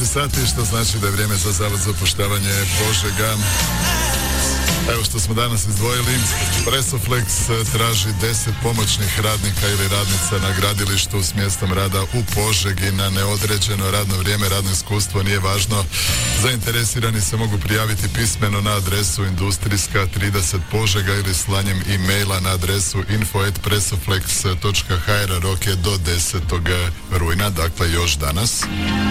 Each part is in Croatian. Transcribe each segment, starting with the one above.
sati, što znači da je vrijeme za Zavod za zapošljavanje Požega. Evo što smo danas izdvojili, Presoflex traži 10 pomoćnih radnika ili radnica na gradilištu s mjestom rada u Požegi na neodređeno radno vrijeme. Radno iskustvo nije važno. Zainteresirani se mogu prijaviti pismeno na adresu industrijska 30 Požega ili slanjem e-maila na adresu info@presoflex.hr. Rok je do 10. rujna, dakle još danas.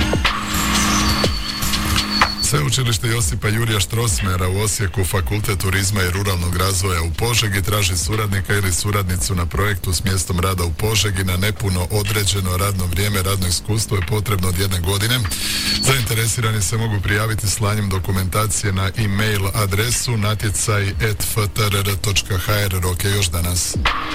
Sveučilište Josipa Jurija Strossmayera u Osijeku, Fakultet turizma i ruralnog razvoja u Požegi traži suradnika ili suradnicu na projektu s mjestom rada u Požegi na nepuno određeno radno vrijeme. Radno iskustvo je potrebno od 1 godine. Zainteresirani se mogu prijaviti slanjem dokumentacije na e-mail adresu natjecaj@ftrr.hr. Rok je još danas.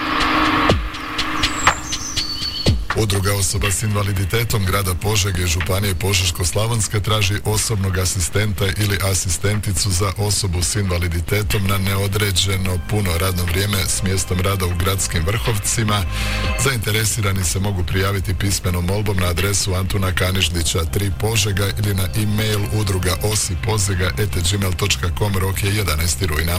Udruga osoba s invaliditetom grada Požege i županije Požeško-slavonske traži osobnog asistenta ili asistenticu za osobu s invaliditetom na neodređeno puno radno vrijeme s mjestom rada u Gradskim Vrhovcima. Zainteresirani se mogu prijaviti pismenom molbom na adresu Antuna Kaniždića 3 Požega ili na e-mail udruga osipozega@gmail.com. Rok je 11. rujna.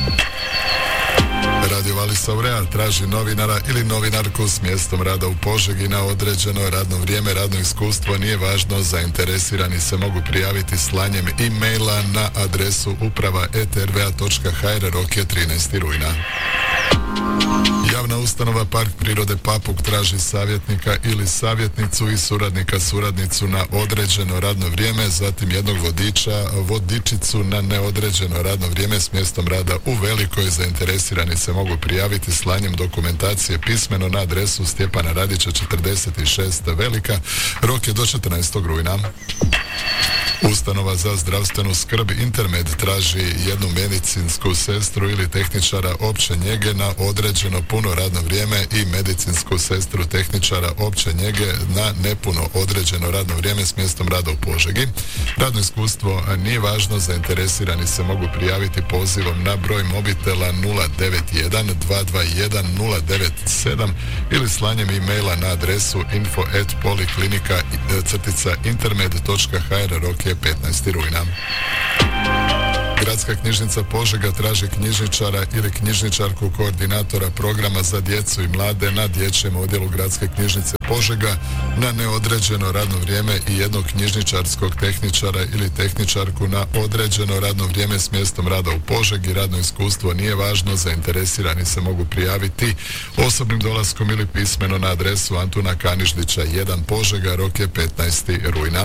Radio Vallis Aurea traži novinara ili novinarku s mjestom rada u Požegi na određeno radno vrijeme. Radno iskustvo nije važno. Zainteresirani se mogu prijaviti slanjem e-maila na adresu uprava@rva.hr. Rok je 13. rujna. Javna ustanova Park prirode Papuk traži savjetnika ili savjetnicu i suradnicu na određeno radno vrijeme, zatim jednog vodičicu na neodređeno radno vrijeme s mjestom rada u Velikoj. Zainteresirani se mogu prijaviti slanjem dokumentacije pismeno na adresu Stjepana Radića 46 Velika. Rok je do 14. rujna. Ustanova za zdravstvenu skrb Intermed traži jednu medicinsku sestru ili tehničara opće njege na određeno puno radno vrijeme i medicinsku sestru tehničara opće njege na nepuno određeno radno vrijeme s mjestom rada u Požegi. Radno iskustvo nije važno. Zainteresirani se mogu prijaviti pozivom na broj mobitela 091 221 097 ili slanjem e-maila na adresu info@poliklinika-intermed.hr. Rok je 15. rujna. Gradska knjižnica Požega traži knjižničara ili knjižničarku koordinatora programa za djecu i mlade na dječjem odjelu Gradske knjižnice Požega na neodređeno radno vrijeme i jednog knjižničarskog tehničara ili tehničarku na određeno radno vrijeme s mjestom rada u Požegi. Radno iskustvo nije važno. Zainteresirani se mogu prijaviti osobnim dolaskom ili pismeno na adresu Antuna Kaniždića 1 Požega. Rok je 15. rujna.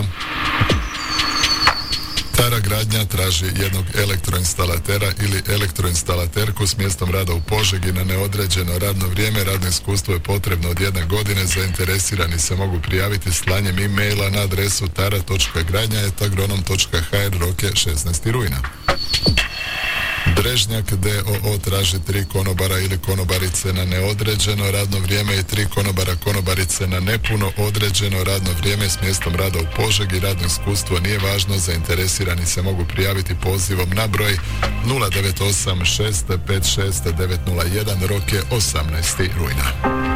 Stara gradnja traži jednog elektroinstalatera ili elektroinstalaterku s mjestom rada u Požegi na neodređeno radno vrijeme. Radno iskustvo je potrebno od 1 godine. Zainteresirani se mogu prijaviti slanjem e-maila na adresu tara.gradnja@agronom.hr. Rok je 16. rujna. Drežnjak d.o.o. traži 3 konobara ili konobarice na neodređeno radno vrijeme i 3 konobarice na nepuno određeno radno vrijeme s mjestom rada u Požegi. Radno iskustvo nije važno. Zainteresirani se mogu prijaviti pozivom na broj 098 656 901. Rok je 18. rujna.